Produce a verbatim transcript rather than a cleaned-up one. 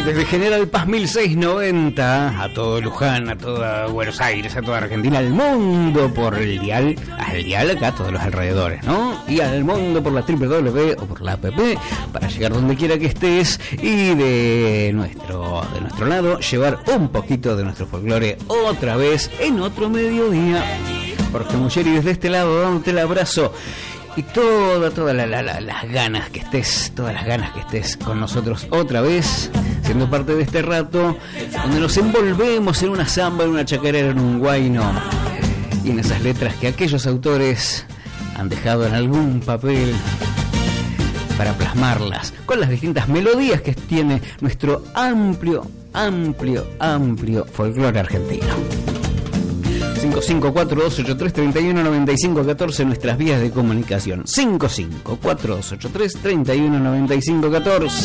Desde General Paz mil seiscientos noventa a todo Luján, a toda Buenos Aires, a toda Argentina, al mundo por el dial, al dial acá, todos los alrededores, ¿no? Y al mundo por la doble u doble u doble u o por la app para llegar donde quiera que estés y de nuestro, de nuestro lado llevar un poquito de nuestro folclore otra vez en otro mediodía. Jorge Muggeri desde este lado dándote el abrazo. Y todas toda la, la, la, las ganas que estés, todas las ganas que estés con nosotros otra vez, siendo parte de este rato, donde nos envolvemos en una samba, en una chacarera, en un guayno, y en esas letras que aquellos autores han dejado en algún papel para plasmarlas, con las distintas melodías que tiene nuestro amplio, amplio, amplio folclore argentino. cinco cinco cuatro dos ocho tres tres uno nueve cinco uno cuatro nuestras vías de comunicación. cinco cinco cuatro dos ocho tres tres uno nueve cinco uno cuatro.